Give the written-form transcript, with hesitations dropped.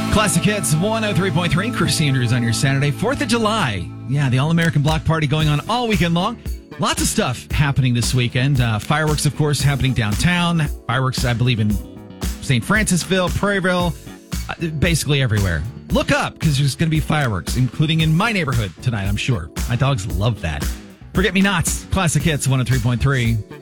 Classic Hits 103.3. Chris Andrews on your Saturday, 4th of July. Yeah, the All-American Block Party going on all weekend long. Lots of stuff happening this weekend. Fireworks, of course, happening downtown. Fireworks, I believe, in St. Francisville, Prairieville, basically everywhere. Look up, because there's going to be fireworks, including in my neighborhood tonight, I'm sure. My dogs love that. Forget-me-nots. Classic Hits 103.3.